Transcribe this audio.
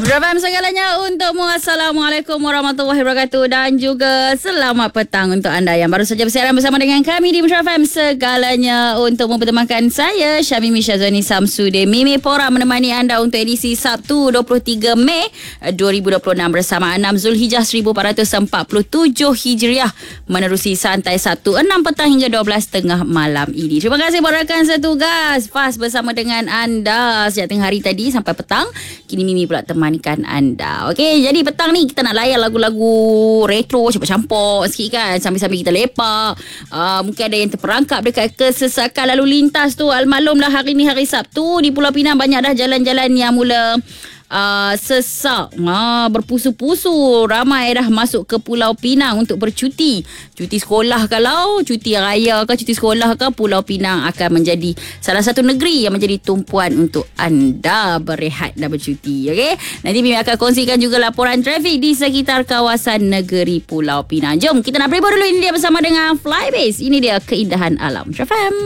Rahman segalanya untukmu. Assalamualaikum warahmatullahi wabarakatuh. Dan juga selamat petang untuk anda yang baru saja bersiaran bersama dengan kami di Metro FM. Segalanya untukmu bertemankan saya Syamimi Syazwani Samsudin. Mimi Pora menemani anda untuk edisi Sabtu 23 Mei 2026 bersama 6 Zulhijjah 1447 Hijriah menerusi santai Sabtu 6 petang hingga 12.30 malam ini. Terima kasih buat rakan setugas Fas bersama dengan anda sejak tengah hari tadi sampai petang. Kini Mimi pula temanikan anda. Okey, jadi petang ni kita nak layan lagu-lagu retro campur-campur sikit kan, sambil-sambil kita lepak. Mungkin ada yang terperangkap dekat kesesakan lalu lintas tu. Almaklumlah hari ni hari Sabtu di Pulau Pinang banyak dah jalan-jalan yang mula sesak, berpusu-pusu. Ramai dah masuk ke Pulau Pinang untuk bercuti. Cuti sekolah kalau cuti raya ke cuti sekolah ke, Pulau Pinang akan menjadi salah satu negeri yang menjadi tumpuan untuk anda berehat dan bercuti. Okey, nanti Mimi akan kongsikan juga laporan trafik di sekitar kawasan negeri Pulau Pinang. Jom kita nak berburu dulu. Ini dia bersama dengan Flybase. Ini dia keindahan alam. FM.